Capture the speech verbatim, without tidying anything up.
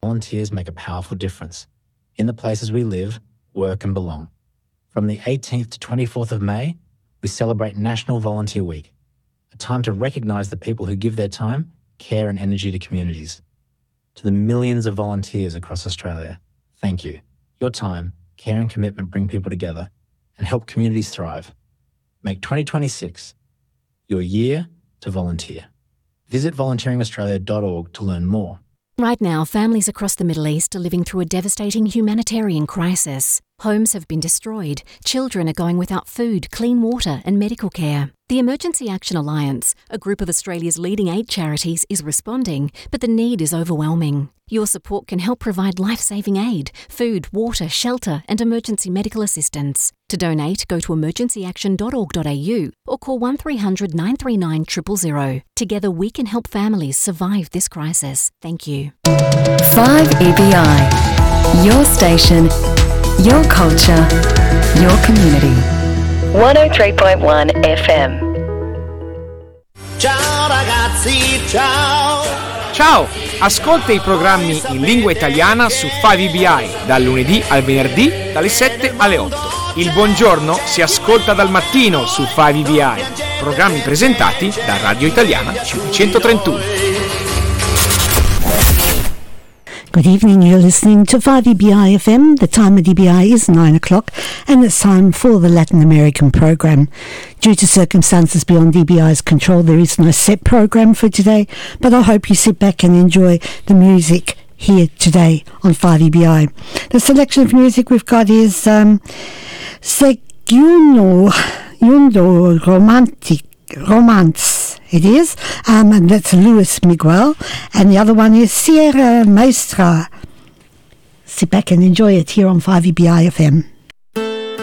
volunteers make a powerful difference in the places we live, work and belong. From the eighteenth to twenty-fourth of May, we celebrate National Volunteer Week, a time to recognise the people who give their time, care and energy to communities. To the millions of volunteers across Australia, thank you. Your time, care and commitment bring people together and help communities thrive. Make twenty twenty-six your year to volunteer. Visit volunteering australia dot org to learn more. Right now, families across the Middle East are living through a devastating humanitarian crisis. Homes have been destroyed, children are going without food, clean water and medical care. The Emergency Action Alliance, a group of Australia's leading aid charities, is responding, but the need is overwhelming. Your support can help provide life-saving aid, food, water, shelter and emergency medical assistance. To donate, go to emergency action dot org dot a u or call one three hundred nine three nine zero zero zero. Together we can help families survive this crisis. Thank you. five E B I. Your station, your culture, your community. one oh three point one F M. Ciao ragazzi, ciao! Ciao! Ascolta i programmi in lingua italiana su cinque E B I dal lunedì al venerdì dalle sette alle otto. Il buongiorno si ascolta dal mattino su cinque E B I. Programmi presentati da Radio Italiana cinquecentotrentuno. Good evening, you're listening to five E B I F M. The time at E B I is nine o'clock and it's time for the Latin American program. Due to circumstances beyond E B I's control, there is no set program for today, but I hope you sit back and enjoy the music here today on five E B I. The selection of music we've got is um, Segundo Yundo Romantic Romance, it is, um, and that's Luis Miguel, and the other one is Sierra Maestra. Sit back and enjoy it here on five E B I F M.